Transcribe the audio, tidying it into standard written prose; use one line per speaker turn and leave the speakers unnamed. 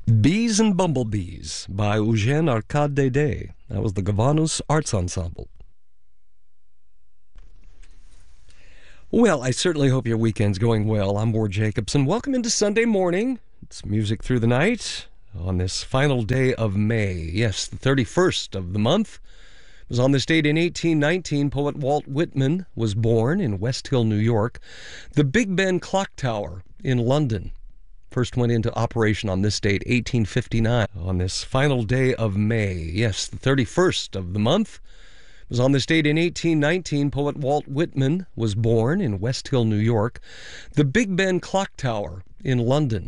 Bees and Bumblebees by Eugène Arcade Dédé. That was the Gavanus Arts Ensemble. Well, I certainly hope your weekend's going well. I'm Ward Jacobson. Welcome into Sunday morning. It's music through the night on this final day of May. Yes, the 31st of the month. It was on this date in 1819, poet Walt Whitman was born in West Hill, New York. The Big Ben Clock Tower in London first went into operation on this date, 1859, on this final day of May. Yes, the 31st of the month. It was on this date in 1819, poet Walt Whitman was born in West Hill, New York. The Big Ben Clock Tower in London